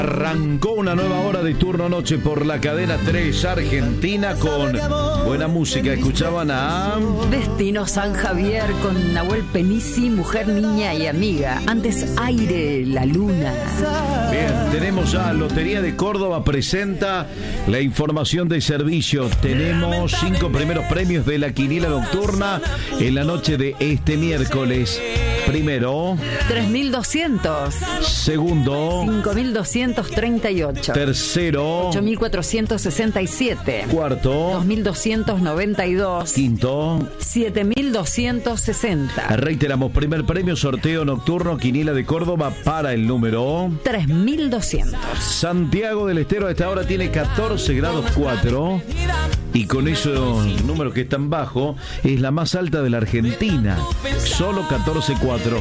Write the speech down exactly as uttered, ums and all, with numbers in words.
Arrancó una nueva hora de turno noche por la cadena tres Argentina con buena música. Escuchaban a Destino San Javier con Nahuel Penisi, Mujer, Niña y Amiga. Antes Aire, La Luna. Bien, tenemos a Lotería de Córdoba presenta la información de servicio. Tenemos cinco primeros premios de la quiniela nocturna en la noche de este miércoles. Primero, tres mil doscientos. Segundo, cinco mil doscientos treinta y ocho. Tercero, ocho mil cuatrocientos sesenta y siete. Cuarto, dos mil doscientos noventa y dos. Quinto, siete mil doscientos sesenta. Reiteramos, primer premio, sorteo nocturno, quiniela de Córdoba para el número tres mil doscientos. Santiago del Estero a esta hora tiene catorce grados cuatro. Y con esos números que están bajo, es la más alta de la Argentina. Solo catorce cuatro.